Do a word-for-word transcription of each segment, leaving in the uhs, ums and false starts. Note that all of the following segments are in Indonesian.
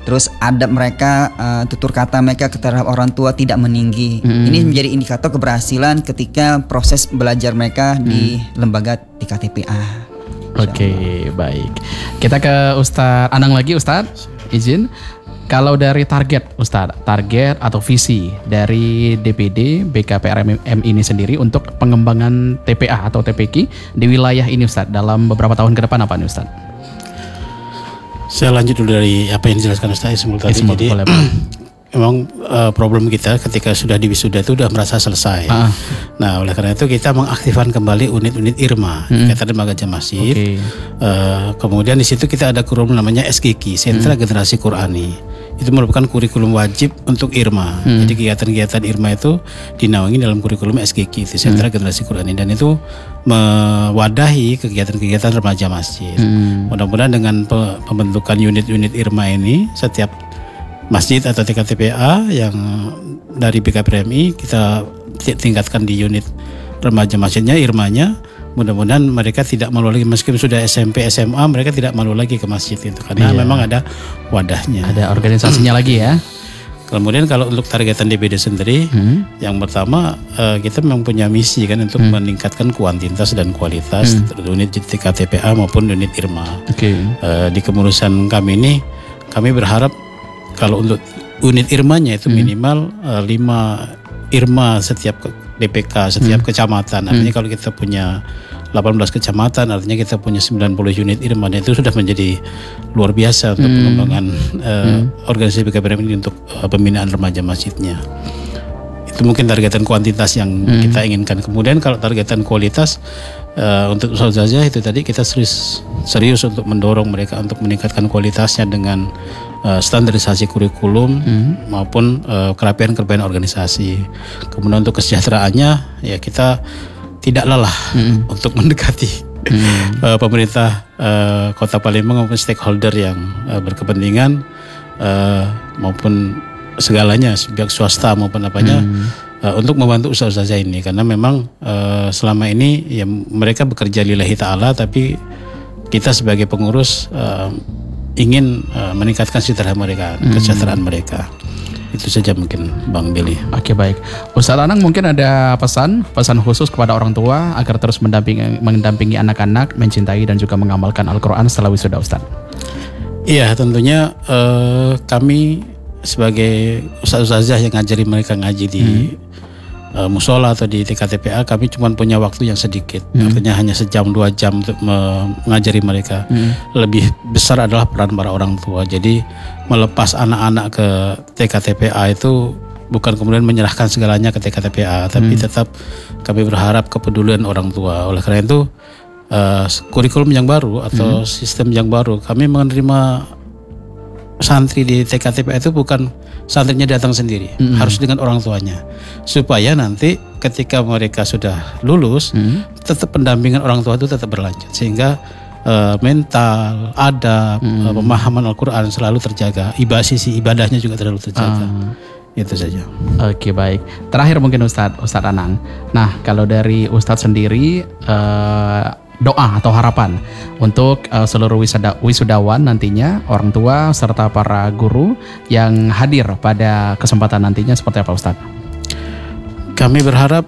terus adab mereka, uh, tutur kata mereka terhadap orang tua tidak meninggi. Hmm. Ini menjadi indikator keberhasilan ketika proses belajar mereka hmm. di lembaga T K T P A. Oke, okay, baik. Kita ke Ustadz Anang lagi, Ustadz. Izin. Kalau dari target, Ustadz, target atau visi dari D P D B K P R M ini sendiri untuk pengembangan T P A atau T P Q di wilayah ini, Ustadz, dalam beberapa tahun ke depan apa nih, Ustadz? Saya lanjut dulu dari apa yang dijelaskan Ustadz Ismail tadi. Jadi memang uh, problem kita ketika sudah di wisuda itu sudah merasa selesai. Ah. Nah, oleh karena itu kita mengaktifkan kembali unit-unit IRMA, hmm. Ikatan Lembaga Jamaah Masjid. Okay. Uh, kemudian di situ kita ada kurikulum namanya S G Q, Sentra hmm. Generasi Qurani. Itu merupakan kurikulum wajib untuk IRMA. Hmm. Jadi kegiatan-kegiatan IRMA itu dinaungi dalam kurikulum S G Q, itu Sentra hmm. Generasi Qurani, dan itu mewadahi kegiatan-kegiatan remaja masjid. Hmm. Mudah-mudahan dengan pembentukan unit-unit IRMA ini, setiap masjid atau T K T P A yang dari B K P R M I kita tingkatkan di unit remaja masjidnya, IRMA-nya. Mudah-mudahan mereka tidak malu lagi, meskipun sudah S M P, S M A, mereka tidak malu lagi ke masjid itu karena iya. memang ada wadahnya, ada organisasinya lagi ya. Kemudian kalau untuk targetan D P D sendiri, hmm. yang pertama kita memang punya misi kan untuk hmm. meningkatkan kuantitas dan kualitas hmm. unit T K T P A maupun unit IRMA. Okay. Di kepengurusan kami ini, kami berharap kalau untuk unit IRMA-nya itu minimal hmm. lima IRMA setiap D P K, setiap hmm. kecamatan. Artinya hmm. kalau kita punya delapan belas kecamatan, artinya kita punya sembilan puluh unit IRMA, dan itu sudah menjadi luar biasa untuk hmm. pengembangan uh, hmm. organisasi B K P R M ini untuk uh, pembinaan remaja masjidnya. Itu mungkin targetan kuantitas yang hmm. kita inginkan. Kemudian kalau targetan kualitas, uh, untuk Ustadzah itu tadi kita serius, serius untuk mendorong mereka untuk meningkatkan kualitasnya dengan uh, standarisasi kurikulum hmm. maupun uh, kerapian-kerapian organisasi. Kemudian untuk kesejahteraannya, ya kita tidak lelah hmm. untuk mendekati hmm. uh, pemerintah uh, Kota Palembang maupun stakeholder yang uh, berkepentingan uh, maupun segalanya, pihak swasta maupun apanya, hmm. uh, untuk membantu usaha-usaha ini, karena memang uh, selama ini ya mereka bekerja lillahi ta'ala, tapi kita sebagai pengurus uh, ingin uh, meningkatkan sejahtera mereka, hmm. kesejahteraan mereka. Itu saja mungkin Bang Billy. Oke, baik. Ustadz Anang mungkin ada pesan, pesan khusus kepada orang tua agar terus mendampingi, mendampingi anak-anak, mencintai dan juga mengamalkan Al-Quran setelah wisuda, Ustadz. Iya, tentunya uh, kami sebagai ustaz-ustazah yang ngajari mereka ngaji di hmm. uh, musola atau di T K T P A, kami cuma punya waktu yang sedikit, hmm. artinya hanya sejam dua jam untuk mengajari mereka. Hmm. Lebih besar adalah peran para orang tua. Jadi melepas anak-anak ke T K T P A itu bukan kemudian menyerahkan segalanya ke T K T P A, tapi hmm. tetap kami berharap kepedulian orang tua. Oleh karena itu uh, kurikulum yang baru atau hmm. sistem yang baru, kami menerima santri di T K T P A itu bukan santrinya datang sendiri, mm-hmm. harus dengan orang tuanya, supaya nanti ketika mereka sudah lulus, mm-hmm. tetap pendampingan orang tua itu tetap berlanjut, sehingga uh, mental, adab, mm-hmm. uh, pemahaman Al-Quran selalu terjaga, ibadah sisi ibadahnya juga terlalu terjaga. Uh. Itu saja. Oke, baik. Terakhir mungkin Ustadz, Ustadz Anang. Nah, kalau dari Ustadz sendiri, uh, doa atau harapan untuk uh, seluruh wisuda, wisudawan nantinya, orang tua serta para guru yang hadir pada kesempatan nantinya seperti apa, Ustadz? Kami berharap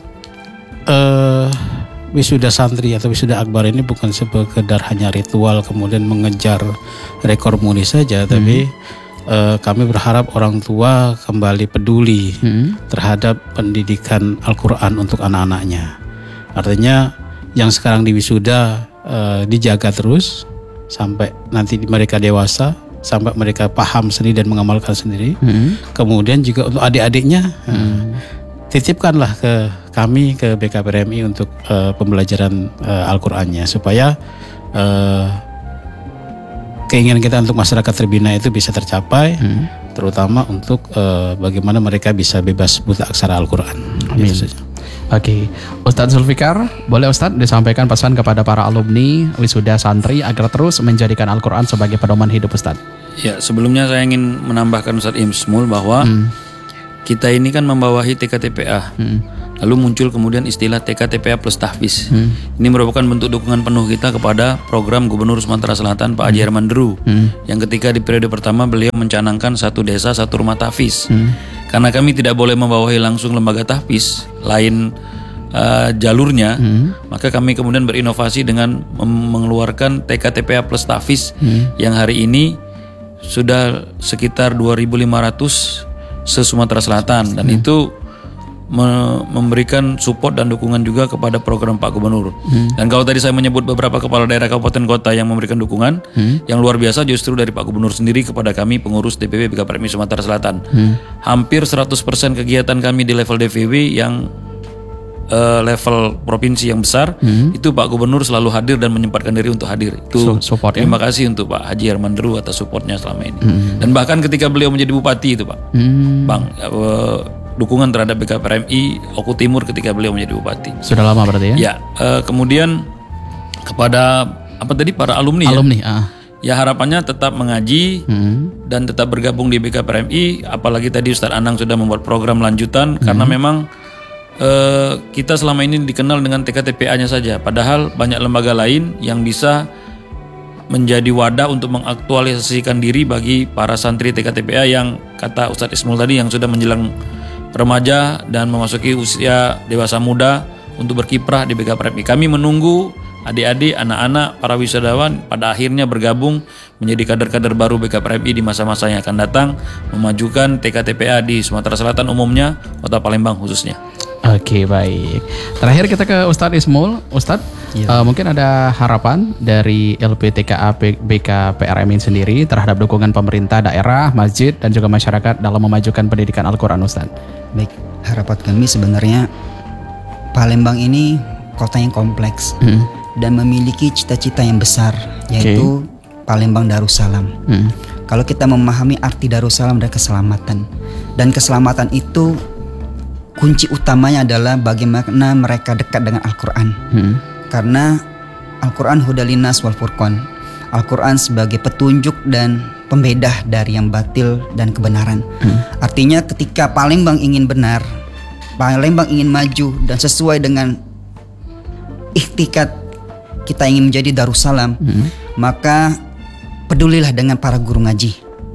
uh, wisuda santri atau wisuda akbar ini bukan sekedar hanya ritual kemudian mengejar rekor muri saja, hmm. tapi uh, kami berharap orang tua kembali peduli hmm. terhadap pendidikan Al-Quran untuk anak-anaknya. Artinya yang sekarang di wisuda uh, dijaga terus sampai nanti mereka dewasa, sampai mereka paham sendiri dan mengamalkan sendiri. Hmm. Kemudian juga untuk adik-adiknya, hmm. uh, titipkanlah ke kami, ke B K P R M I untuk uh, pembelajaran uh, Al-Qurannya, supaya uh, keinginan kita untuk masyarakat terbina itu bisa tercapai, hmm. terutama untuk uh, bagaimana mereka bisa bebas buta aksara Al-Quran. Amin. Gitu saja. Oke, Ustadz Zulfikar, boleh Ustadz disampaikan pesan kepada para alumni wisuda santri agar terus menjadikan Al-Quran sebagai pedoman hidup, Ustadz? Ya, sebelumnya saya ingin menambahkan Ustadz Ismail bahwa hmm. kita ini kan membawahi T K T P A. Hmm. Lalu muncul kemudian istilah T K T P A plus tahfiz. Hmm. Ini merupakan bentuk dukungan penuh kita kepada program Gubernur Sumatera Selatan Pak Haji Herman Deru, hmm. yang ketika di periode pertama beliau mencanangkan satu desa satu rumah tahfiz. Hmm. Karena kami tidak boleh membawahi langsung lembaga tahfiz lain uh, jalurnya, hmm. maka kami kemudian berinovasi dengan mengeluarkan T K T P A plus tahfiz, hmm. yang hari ini sudah sekitar dua ribu lima ratus se-Sumatera Selatan, dan hmm. itu memberikan support dan dukungan juga kepada program Pak Gubernur. Hmm. Dan kalau tadi saya menyebut beberapa kepala daerah kabupaten kota yang memberikan dukungan, hmm. yang luar biasa justru dari Pak Gubernur sendiri kepada kami pengurus D P W B K P R M I Sumatera Selatan. Hmm. Hampir seratus persen kegiatan kami di level D P W yang uh, level provinsi yang besar, hmm. itu Pak Gubernur selalu hadir dan menyempatkan diri untuk hadir. Itu so, support, terima ya? kasih untuk Pak Haji Herman Deru atas supportnya selama ini. Hmm. Dan bahkan ketika beliau menjadi bupati itu Pak, hmm. Bang, uh, dukungan terhadap B K P R M I Oku Timur ketika beliau menjadi bupati. Sudah lama berarti ya? Ya, uh, kemudian kepada apa tadi para alumni. Alumni. Ya, ah. ya harapannya tetap mengaji hmm. dan tetap bergabung di B K P R M I. Apalagi tadi Ustadz Anang sudah membuat program lanjutan, hmm. karena memang uh, kita selama ini dikenal dengan T K T P A-nya saja. Padahal banyak lembaga lain yang bisa menjadi wadah untuk mengaktualisasikan diri bagi para santri T K T P A yang kata Ustadz Ismul tadi yang sudah menjelang remaja dan memasuki usia dewasa muda untuk berkiprah di B K P R M I. Kami menunggu adik-adik, anak-anak, para wisadawan pada akhirnya bergabung menjadi kader-kader baru B K P R M I di masa-masa yang akan datang, memajukan T K T P A di Sumatera Selatan umumnya, Kota Palembang khususnya. Oke, baik. Terakhir kita ke Ustadz Ismul. Ustadz, ya. uh, mungkin ada harapan dari L P T K A B K P R M I sendiri terhadap dukungan pemerintah daerah, masjid, dan juga masyarakat dalam memajukan pendidikan Al-Quran, Ustadz? Baik, harapan kami sebenarnya Palembang ini kota yang kompleks hmm. dan memiliki cita-cita yang besar, yaitu okay. Palembang Darussalam. Hmm. Kalau kita memahami arti Darussalam dan keselamatan, dan keselamatan itu kunci utamanya adalah bagaimana mereka dekat dengan Al-Quran. Hmm. Karena Al-Quran hudalinas wal furqan. Al-Quran sebagai petunjuk dan pembeda dari yang batil dan kebenaran. Hmm. Artinya ketika Palembang ingin benar, Palembang ingin maju dan sesuai dengan ikhtikat kita ingin menjadi Darussalam, hmm. maka pedulilah dengan para guru ngaji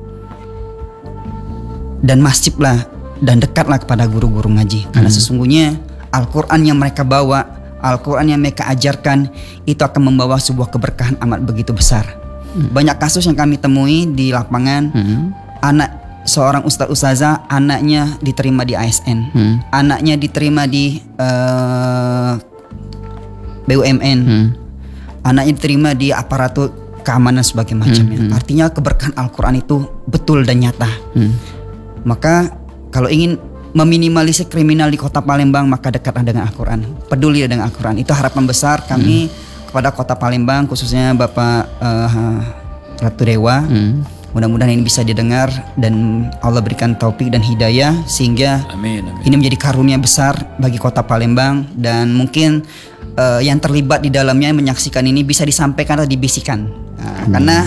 dan masjidlah dan dekatlah kepada guru-guru ngaji, karena hmm. sesungguhnya Al-Quran yang mereka bawa, Al-Quran yang mereka ajarkan itu akan membawa sebuah keberkahan amat begitu besar. hmm. Banyak kasus yang kami temui di lapangan, hmm. anak seorang ustadz ustazah, anaknya diterima di A S N, hmm. anaknya diterima di uh, B U M N, hmm. anaknya diterima di aparatur keamanan sebagai macamnya. hmm. Artinya keberkahan Al-Quran itu betul dan nyata. hmm. Maka kalau ingin meminimalisir kriminal di Kota Palembang, maka dekatlah dengan Al-Quran, peduli dengan Al-Quran. Itu harapan besar kami hmm. kepada Kota Palembang, khususnya Bapak uh, Ratu Dewa. hmm. Mudah-mudahan ini bisa didengar dan Allah berikan taufik dan hidayah sehingga amin, amin. ini menjadi karunia besar bagi Kota Palembang, dan mungkin uh, yang terlibat di dalamnya menyaksikan ini bisa disampaikan atau dibisikkan. Nah, karena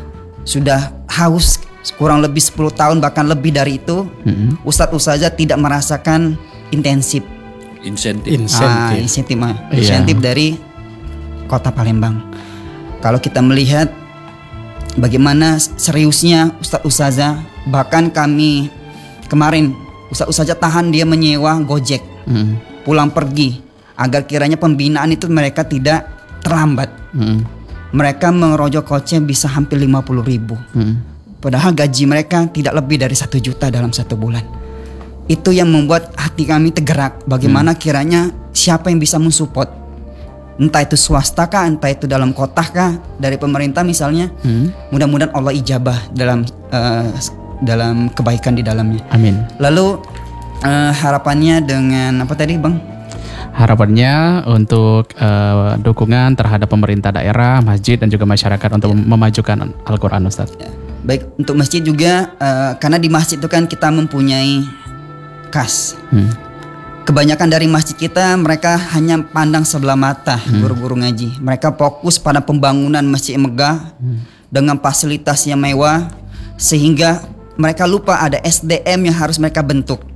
sudah haus kurang lebih sepuluh tahun, bahkan lebih dari itu, mm-hmm. Ustadz Ustazah tidak merasakan intensif insentif insentif, ah, insentif, ah, insentif yeah. dari Kota Palembang. Kalau kita melihat bagaimana seriusnya Ustadz Ustazah, bahkan kami kemarin Ustadz Ustazah tahan dia menyewa Gojek, mm-hmm. pulang pergi agar kiranya pembinaan itu mereka tidak terlambat. mm-hmm. Mereka mengerojok kocek bisa hampir lima puluh ribu. mm-hmm. Padahal gaji mereka tidak lebih dari satu juta dalam satu bulan. Itu yang membuat hati kami tergerak. Bagaimana hmm. kiranya siapa yang bisa mensupport, entah itu swasta kah, entah itu dalam kota kah, dari pemerintah misalnya. hmm. Mudah-mudahan Allah ijabah dalam uh, dalam kebaikan di dalamnya. Amin. Lalu uh, harapannya dengan apa tadi, Bang? Harapannya untuk uh, dukungan terhadap pemerintah daerah, masjid, dan juga masyarakat untuk ya. memajukan Al-Quran, Ustaz. Ya. Baik, untuk masjid juga uh, karena di masjid itu kan kita mempunyai kas. Hmm. Kebanyakan dari masjid kita mereka hanya pandang sebelah mata, hmm. guru-guru ngaji. Mereka fokus pada pembangunan masjid megah hmm. dengan fasilitas yang mewah, sehingga mereka lupa ada S D M yang harus mereka bentuk.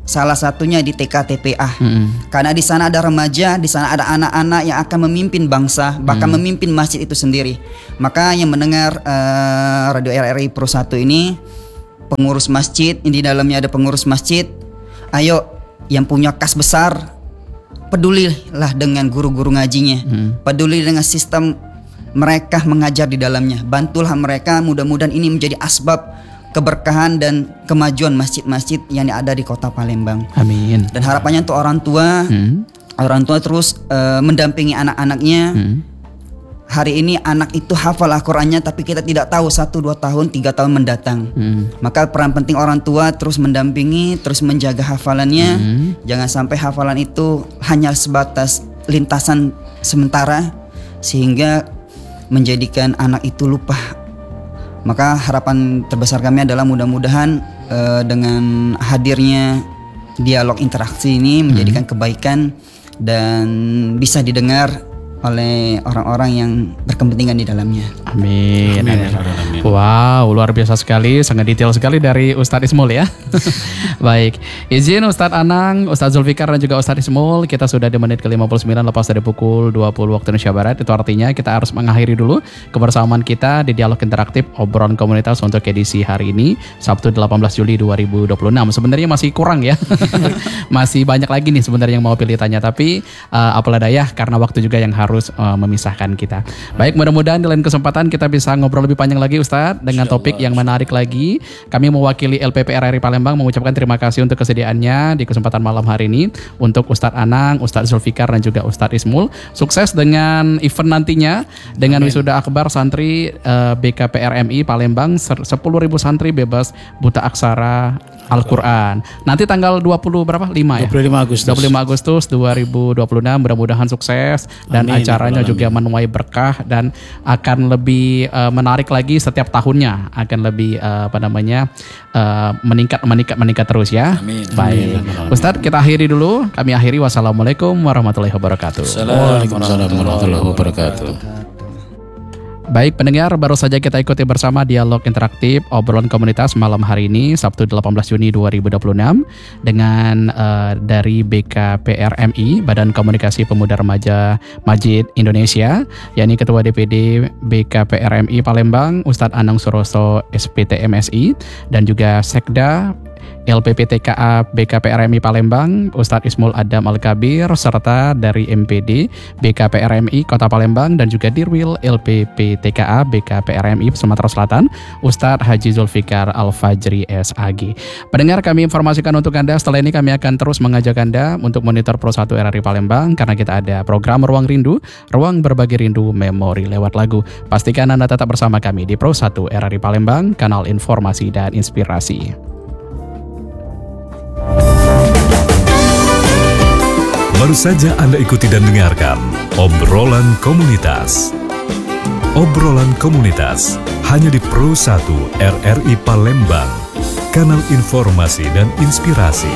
salah satunya di T K T P A. Hmm. Karena di sana ada remaja, di sana ada anak-anak yang akan memimpin bangsa, bahkan hmm. memimpin masjid itu sendiri. Maka yang mendengar uh, Radio R R I Pro satu ini, pengurus masjid, di dalamnya ada pengurus masjid, ayo yang punya kas besar, pedulilah dengan guru-guru ngajinya, hmm. peduli dengan sistem mereka mengajar di dalamnya, bantulah mereka, mudah-mudahan ini menjadi asbab keberkahan dan kemajuan masjid-masjid yang ada di Kota Palembang. Amin. Dan harapannya untuk orang tua, hmm. orang tua terus uh, mendampingi anak-anaknya. Hmm. Hari ini anak itu hafal Al-Qur'annya, tapi kita tidak tahu satu dua tahun tiga tahun mendatang. Hmm. Maka peran penting orang tua terus mendampingi, terus menjaga hafalannya. Hmm. Jangan sampai hafalan itu hanya sebatas lintasan sementara sehingga menjadikan anak itu lupa. Maka harapan terbesar kami adalah mudah-mudahan uh, dengan hadirnya dialog interaksi ini menjadikan hmm. kebaikan dan bisa didengar oleh orang-orang yang berkepentingan di dalamnya. Amin. Amin. Amin. Wow, luar biasa sekali, sangat detail sekali dari Ustadz Ismul ya. Baik, izin Ustadz Anang, Ustadz Zulfikar dan juga Ustadz Ismul, kita sudah di menit ke lima puluh sembilan lepas dari pukul dua puluh waktu Indonesia Barat. Itu artinya kita harus mengakhiri dulu kebersamaan kita di dialog interaktif obrolan komunitas untuk edisi hari ini, Sabtu delapan belas Juli dua ribu dua puluh enam. Sebenarnya masih kurang ya. Masih banyak lagi nih sebenarnya yang mau pilih tanya, tapi uh, apalah daya karena waktu juga yang harus harus uh, memisahkan kita. Baik, mudah-mudahan di lain kesempatan kita bisa ngobrol lebih panjang lagi Ustadz dengan topik yang menarik lagi. Kami mewakili L P P R R I Palembang mengucapkan terima kasih untuk kesediaannya di kesempatan malam hari ini untuk Ustadz Anang, Ustadz Zulfikar dan juga Ustadz Ismul. Sukses dengan event nantinya dengan Amin. Wisuda akbar santri uh, B K P R M I Palembang, sepuluh ribu santri bebas buta aksara Al-Quran. Nanti tanggal dua puluh berapa? lima ya? dua puluh lima Agustus. dua puluh lima Agustus dua ribu dua puluh enam. Mudah-mudahan sukses dan Amin. Acaranya juga menuai berkah dan akan lebih uh, menarik lagi setiap tahunnya, akan lebih uh, apa namanya uh, meningkat meningkat meningkat terus ya. Amin. Baik. Amin. Ustadz, kita akhiri dulu. Kami akhiri. Wassalamualaikum warahmatullahi wabarakatuh. Waalaikumsalam warahmatullahi wabarakatuh. Baik pendengar, baru saja kita ikuti bersama dialog interaktif obrolan komunitas malam hari ini Sabtu delapan belas Juni dua ribu dua puluh enam dengan uh, dari B K P R M I Badan Komunikasi Pemuda Remaja Masjid Indonesia, yakni Ketua D P D B K P R M I Palembang Ustadz Anang Suroso S P T M S I dan juga Sekda L P P T K A B K P R M I Palembang Ustadz Ismul Adam Al-Kabir serta dari M P D B K P R M I Kota Palembang dan juga Dirwil L P P T K A B K P R M I Sumatera Selatan Ustadz Haji Zulfikar Al-Fajri S A G. Pendengar, kami informasikan untuk Anda, setelah ini kami akan terus mengajak Anda untuk monitor Pro satu R R I Palembang karena kita ada program Ruang Rindu, Ruang Berbagi Rindu Memori lewat lagu. Pastikan Anda tetap bersama kami di Pro satu R R I Palembang, kanal informasi dan inspirasi. Baru saja Anda ikuti dan dengarkan obrolan komunitas. Obrolan komunitas hanya di Pro satu R R I Palembang, kanal informasi dan inspirasi.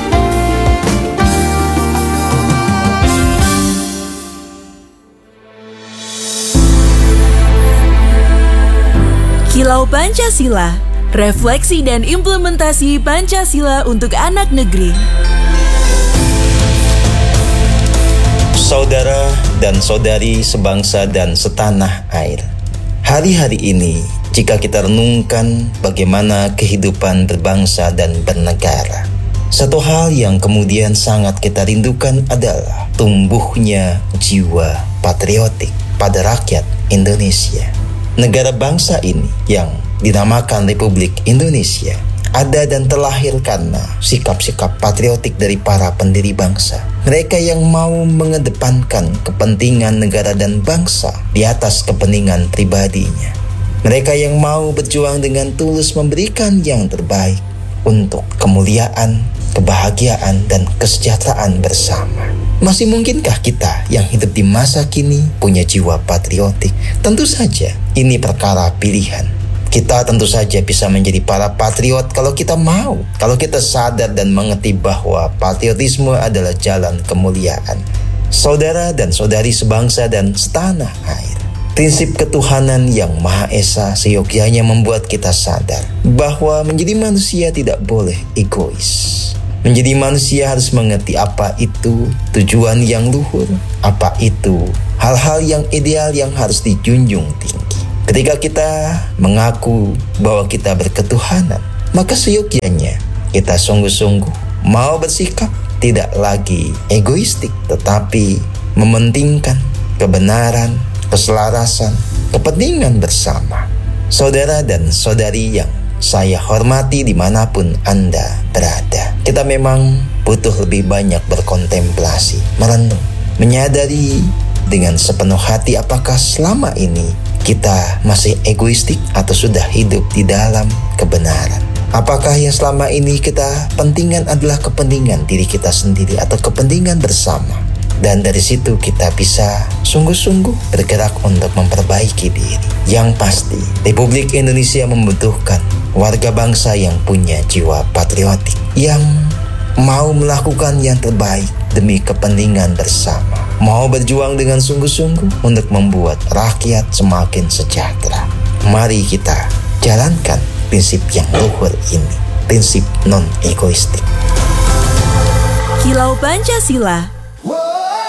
Kilau Pancasila, refleksi dan implementasi Pancasila untuk anak negeri. Saudara dan saudari sebangsa dan setanah air, hari-hari ini jika kita renungkan bagaimana kehidupan berbangsa dan bernegara, satu hal yang kemudian sangat kita rindukan adalah tumbuhnya jiwa patriotik pada rakyat Indonesia. Negara bangsa ini yang dinamakan Republik Indonesia ada dan terlahir karena sikap-sikap patriotik dari para pendiri bangsa. Mereka yang mau mengedepankan kepentingan negara dan bangsa di atas kepentingan pribadinya. Mereka yang mau berjuang dengan tulus memberikan yang terbaik untuk kemuliaan, kebahagiaan, dan kesejahteraan bersama. Masih mungkinkah kita yang hidup di masa kini punya jiwa patriotik? Tentu saja ini perkara pilihan. Kita tentu saja bisa menjadi para patriot kalau kita mau, kalau kita sadar dan mengerti bahwa patriotisme adalah jalan kemuliaan. Saudara dan saudari sebangsa dan setanah air, prinsip ketuhanan yang Maha Esa seyogyanya membuat kita sadar bahwa menjadi manusia tidak boleh egois. Menjadi manusia harus mengerti apa itu tujuan yang luhur, apa itu hal-hal yang ideal yang harus dijunjung tinggi. Ketika kita mengaku bahwa kita berketuhanan, maka seyogyanya kita sungguh-sungguh mau bersikap tidak lagi egoistik, tetapi mementingkan kebenaran, keselarasan, kepentingan bersama. Saudara dan saudari yang saya hormati dimanapun Anda berada, kita memang butuh lebih banyak berkontemplasi, merenung, menyadari dengan sepenuh hati apakah selama ini kita masih egoistik atau sudah hidup di dalam kebenaran. Apakah yang selama ini kita pentingkan adalah kepentingan diri kita sendiri atau kepentingan bersama? Dan dari situ kita bisa sungguh-sungguh bergerak untuk memperbaiki diri. Yang pasti, Republik Indonesia membutuhkan warga bangsa yang punya jiwa patriotik, yang mau melakukan yang terbaik demi kepentingan bersama, mau berjuang dengan sungguh-sungguh untuk membuat rakyat semakin sejahtera. Mari kita jalankan prinsip yang luhur ini, prinsip non-egoistik. Kilau Pancasila,